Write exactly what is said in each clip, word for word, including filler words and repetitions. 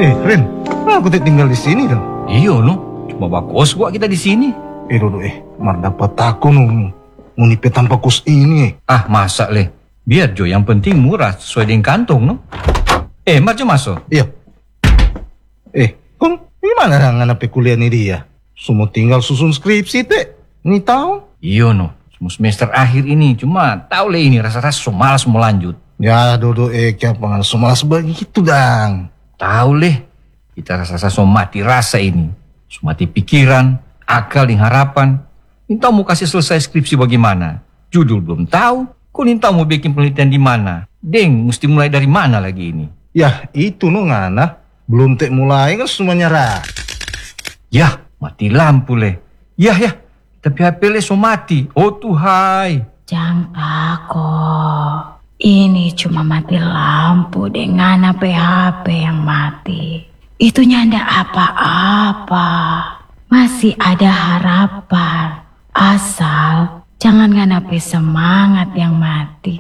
Eh, Ren, aku tak tinggal di sini dong. Iyo no, cuma bakos gua kita di sini. Eh, Dodo, eh, mar dapat aku no, munipe tanpa kos ini. Eh. Ah, masa leh. Biar Jo, yang penting murah sesuai dengan kantong no. Eh, mar Jo masuk. Iya. Eh, kong, gimana dengan apa kuliah nih dia? Semua tinggal susun skripsi teh. Ini tahu? Iyo no, semua semester akhir ini cuma tahu leh ini rasa-rasa so malas mau lanjut. Ya, Dodo, eh, kenapa so malas begitu dang? Tahu leh, kita rasa-rasa so mati rasa ini. So mati pikiran, akal dan harapan. Minta mau kasih selesai skripsi bagaimana? Judul belum tahu, kok minta mau bikin penelitian di mana? Deng, mesti mulai dari mana lagi ini? Ya, itu no ngana. Belum tek mulai kan semua nyerah. Yah, mati lampu leh. Yah, yah, tapi H P leh so mati. Oh Tuhai. Jangan takut. Ini cuma mati lampu dengan H P H P yang mati. Itu nyanda apa-apa. Masih ada harapan. Asal jangan nganape semangat yang mati.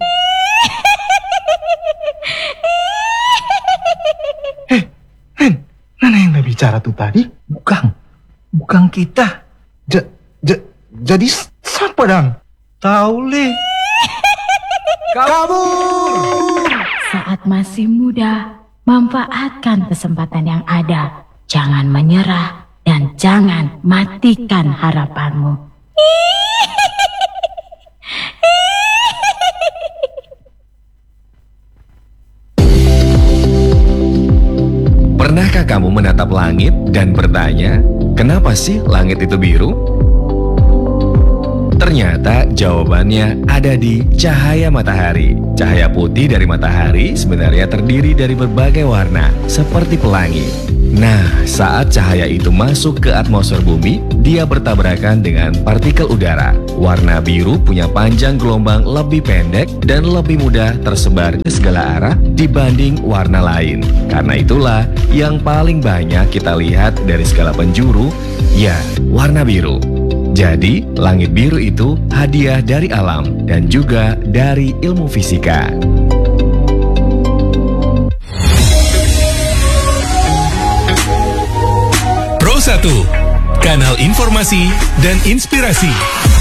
Eh, Ren, Nana yang udah bicara tuh tadi? Bukan, bukan kita. Ja, ja, jadi siapa dang? Tahu leh. Kabur! Saat masih muda, manfaatkan kesempatan yang ada. Jangan menyerah dan jangan matikan harapanmu. Pernahkah kamu menatap langit dan bertanya, kenapa sih langit itu biru? Ternyata jawabannya ada di cahaya matahari. Cahaya putih dari matahari sebenarnya terdiri dari berbagai warna, seperti pelangi. Nah, saat cahaya itu masuk ke atmosfer bumi, dia bertabrakan dengan partikel udara. Warna biru punya panjang gelombang lebih pendek dan lebih mudah tersebar ke segala arah dibanding warna lain. Karena itulah yang paling banyak kita lihat dari segala penjuru, ya, warna biru. Jadi, langit biru itu hadiah dari alam dan juga dari ilmu fisika. Pro satu, kanal informasi dan inspirasi.